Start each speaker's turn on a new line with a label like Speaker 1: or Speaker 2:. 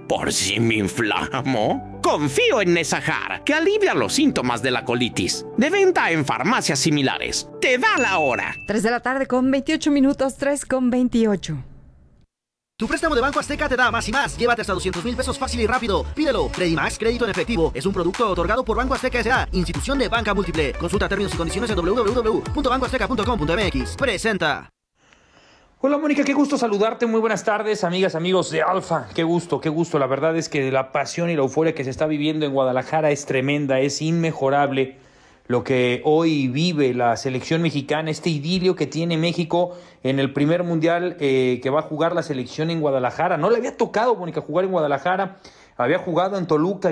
Speaker 1: ¿Por si me inflamo? Confío en Nesajar, que alivia los síntomas de la colitis. De venta en farmacias similares. Te da la hora.
Speaker 2: 3 de la tarde con 28 minutos, 3 con 28.
Speaker 3: Tu préstamo de Banco Azteca te da más y más. Llévate hasta 200,000 pesos fácil y rápido. Pídelo. Credimax, crédito en efectivo. Es un producto otorgado por Banco Azteca S.A., institución de banca múltiple. Consulta términos y condiciones en www.bancoazteca.com.mx. Presenta.
Speaker 4: Hola Mónica, qué gusto saludarte, muy buenas tardes, amigas, amigos de Alfa, qué gusto, la verdad es que la pasión y la euforia que se está viviendo en Guadalajara es tremenda, es inmejorable lo que hoy vive la selección mexicana, este idilio que tiene México en el primer mundial que va a jugar la selección en Guadalajara. No le había tocado, Mónica, jugar en Guadalajara, había jugado en Toluca,